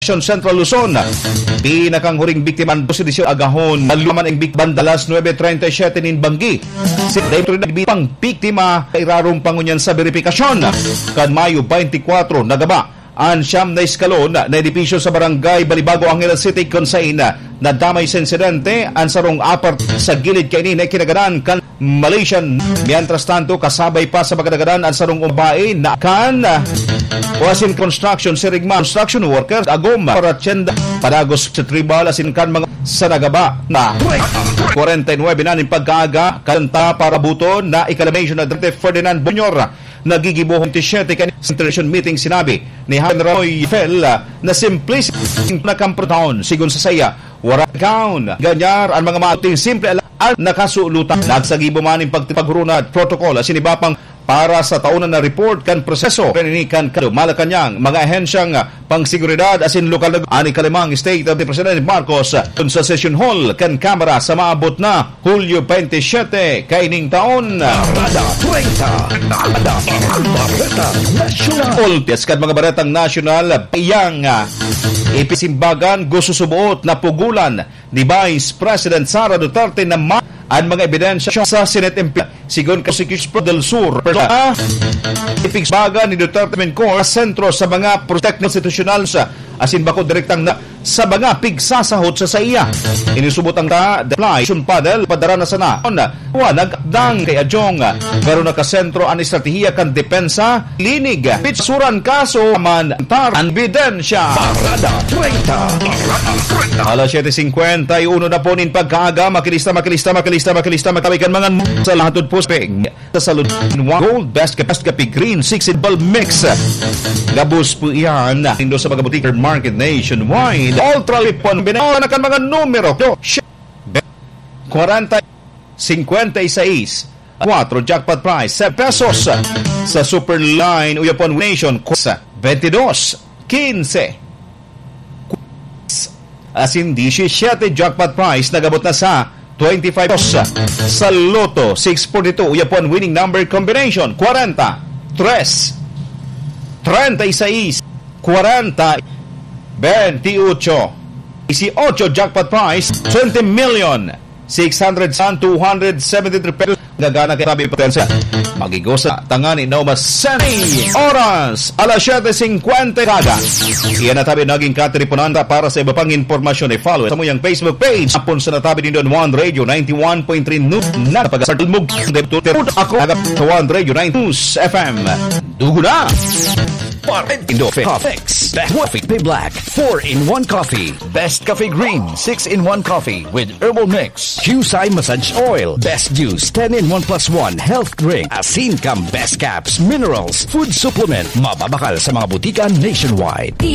Central Luzon. Pinakang huring biktima ng sedisyon agahon. Naluman ang biktima dalas 9:37 in Banggi. Si Dayton pang biktima irarong pangunyan sa verifikasyon. Kan Mayo 24 nagaba ang siyam na eskalon na edipisyo sa barangay Balibago, Angeles City kung saan nadamay sa insidente ang sarong apart sa gilid kainin na kinaganan kan Malaysian. Mientras tanto, kasabay pa sa pagkadagaran ang sarong umbae na kan Wasin Construction, Sirigma Construction Workers, Agom, Parachenda, Padagos sa Tribal, asin kan mga sa nagaba na 49 na ng pagkaaga, kanta para buton na ikalamation na Dr. Ferdinand Bunyor. Nagigibuhong 27 kanina sa international meeting sinabi ni Roy Fell na simplicity na kamprotaon sigun sa saya wala kaun ganyar ang mga maating simple al nakasulutan nagsagibo man ng pagpaghuruna at protocol asinibapang para sa taunan na report kan proseso kaninikan Malacanang mga ahensyang pangsiguridad asin lokal na ani kalimang state of the President Marcos sa session hall kan kamera sa maabot na Hulyo 27 kaining taon. Barada 30 Barada National Ultias kan mga baretang national iyang ipisimbagan gusto subuot na pugulan ni Vice President Sara Duterte na ang mga ebidensya sa Senate sigon Prosecution del Sur ipigsbagan ni Duterte Mencour sentro sa mga protect constitutional sa asin bako direktang na sa mga pigsasahot sa iya. Inisubot ang deploy sunpadel padara na sana nagdang kay Adjong karon nakasentro ang estratehiya kan depensa linig pitsuran kaso man tar ebidensya. Barada 30 Alas 7:51 na po nin pagkaaga makilista makabikan mga sa lahatod po sa salud gold best kapi green 6 bulb mix gabus po iyan indo sa mga boutique market nationwide ultra lipon binawa kan mga numero 40 56 4 jackpot price 7 pesos sa super line uyapon nation 22 15 asin 17 jackpot price nagabot na sa 25 pesos sa Lotto 642 uyapon winning number combination 40 3 36 40 28 18 jackpot price 20 million 600,273 pesos gagana kay tabi potensa magigosa tangani na umasani oras alas 7:50 kada iyan na tabi naging kateliponanda para sa iba pang informasyon ay follow sa muyang Facebook page apon sa natabi din doon One Radio 91.3 News na pag-asartulmog ako agap sa One Radio 9 News FM dugo na Fix Coffee Black 4-in-1 coffee. Best Coffee Green 6-in-1 coffee with herbal mix. Qsai Massage Oil. Best Juice 10-in-1 plus 1 health drink. Asin Cam Best Caps Minerals Food Supplement. Mababakal sa mga butika nationwide.